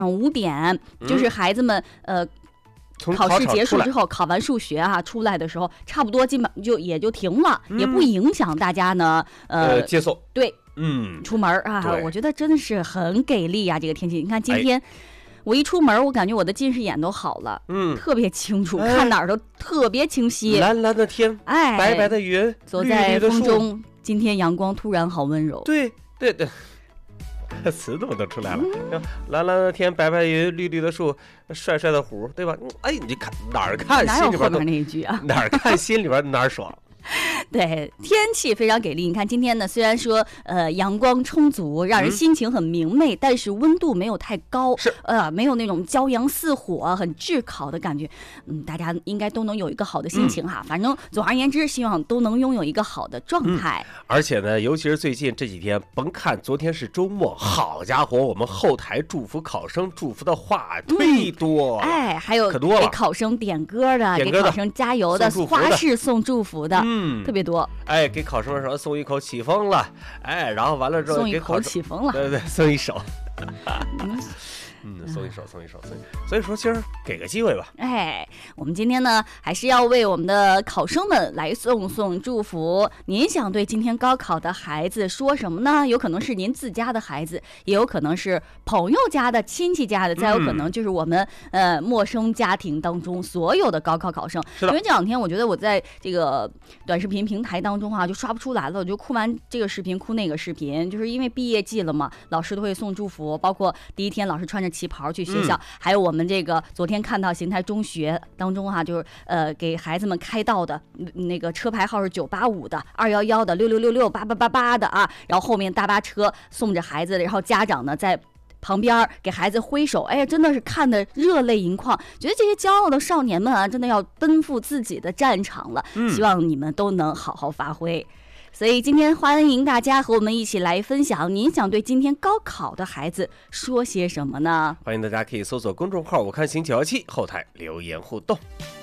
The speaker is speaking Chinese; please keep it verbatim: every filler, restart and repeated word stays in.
五点，就是孩子们、嗯、呃考试结束之后，考完数学啊出来的时候，差不多基本就也就停了、嗯，也不影响大家呢，呃， 呃接送。 对， 嗯， 出门啊，我觉得真的是很给力啊，这个天气。你看今天。哎我一出门，我感觉我的近视眼都好了，嗯，特别清楚，哎、看哪儿都特别清晰。 蓝蓝的天， 哎， 白白的云， 走在风中，今天阳光突然好温柔。 对对对，歌词都都出来了、嗯。蓝蓝的天，白白的云，绿绿的树，帅帅的虎，对吧？哎，你看哪儿看心里边哪有后面那一句啊？ 哪儿看心里边哪儿爽。 对，天气非常给力。你看今天呢，虽然说呃阳光充足，让人心情很明媚，嗯、但是温度没有太高， 是呃没有那种骄阳似火、很炙烤的感觉。嗯，大家应该都能有一个好的心情哈。嗯、反正总而言之，希望都能拥有一个好的状态。 嗯、而且呢，尤其是最近这几天，甭看昨天是周末，好家伙，我们后台祝福考生祝福的话忒多、 嗯，哎，还有可多了， 给考生点歌的， 点歌的给考生加油的，花式送祝福的。嗯，特别多。 哎，给考生说送一口起风了，哎，然后完了之后送一口起风了， 对对，送一手。嗯，送一手，送一手，送一手。所以说，今儿给个机会吧。 哎，我们今天呢，还是要为我们的考生们来送送祝福。您想对今天高考的孩子说什么呢？有可能是您自家的孩子，也有可能是朋友家的、亲戚家的，再有可能就是我们、嗯、呃陌生家庭当中所有的高考考生。因为这两天，我觉得我在这个短视频平台当中啊，就刷不出来了，我就哭完这个视频，哭那个视频，就是因为毕业季了嘛，老师都会送祝福，包括第一天老师穿着旗袍去学校、嗯、还有我们这个昨天看到邢台中学当中啊，就是呃给孩子们开道的那个车牌号是九八五的、二一一的、六六六六、八八八八的啊，然后后面大巴车送着孩子，然后家长呢在旁边给孩子挥手，哎呀，真的是看得热泪盈眶，觉得这些骄傲的少年们啊，真的要奔赴自己的战场了、嗯、希望你们都能好好发挥。所以今天欢迎大家和我们一起来分享，您想对今天高考的孩子说些什么呢？ 欢迎大家可以搜索公众号我看行九一七，后台留言互动。